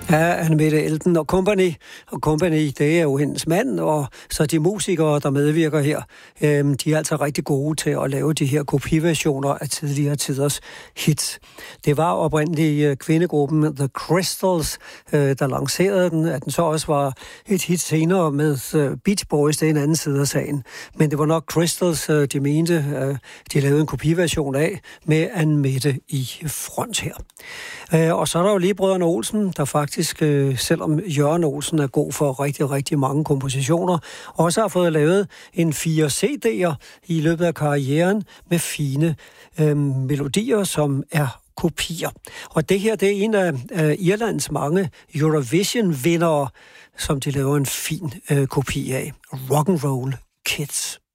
Ja, Anne-Mette Elten og Company. Og Company, det er jo hendes mand, og så de musikere, der medvirker her, de er altså rigtig gode til at lave de her kopiversioner af tidligere tiders hits. Det var oprindeligt kvindegruppen The Crystals, der lancerede den, at den så også var et hit senere med Beach Boys, det er en anden side af sagen. Men det var nok Crystals, de mente, de lavede en kopiversion af, med Anne-Mette i front her. Og så er der jo lige brødrene Olsen, der faktisk, selvom Jørgen Olsen er god for rigtig, rigtig mange kompositioner, også har fået lavet en 4 CD'er i løbet af karrieren med fine melodier, som er kopier. Og det her, det er en af Irlands mange Eurovision-vindere, som de laver en fin kopi af. Rock'n'Roll Kids.